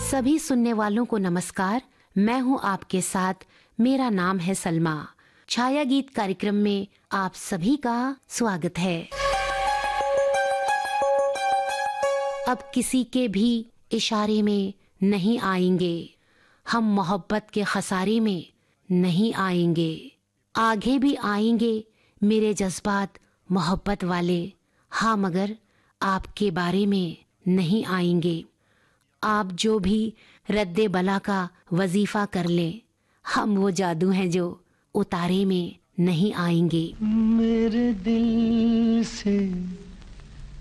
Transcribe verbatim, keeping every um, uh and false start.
सभी सुनने वालों को नमस्कार। मैं हूं आपके साथ, मेरा नाम है सलमा। छाया गीत कार्यक्रम में आप सभी का स्वागत है। अब किसी के भी इशारे में नहीं आएंगे, हम मोहब्बत के खसारे में नहीं आएंगे। आगे भी आएंगे मेरे जज्बात मोहब्बत वाले, हाँ मगर आपके बारे में नहीं आएंगे। आप जो भी रद्दे बला का वजीफा कर लें, हम वो जादू हैं जो उतारे में नहीं आएंगे। मेरे दिल से